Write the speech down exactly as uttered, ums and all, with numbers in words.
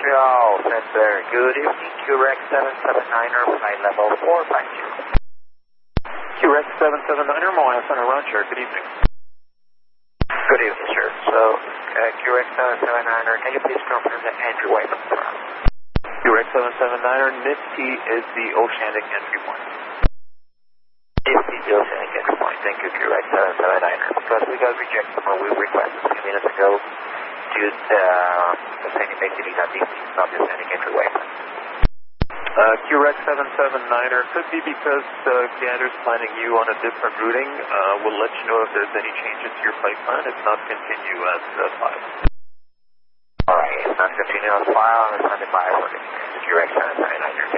Montreal Center. Good evening, Q R X seven seven niner, flight level four five zero. Q R X seven seven niner, Moana Center Roger, good evening. Good evening, sir. So, uh, Q R X seven seven niner, can you please confirm the entry way from the ground? Q R X seven seven niner, N I S T is the oceanic entry point. N I S T is the oceanic entry point. Thank you, Q R X seven seven niner. Because we got rejected when we requested a few minutes ago due to uh, the same basically that this is not the oceanic entry way. Uh, Q R X seven seven niner could be because uh, Gander's planning you on a different routing. Uh, we'll let you know if there's any changes to your flight plan. If not, continue at uh, five. Alright, it's not continue on file and it's on the file for the Q R X seven seven niner.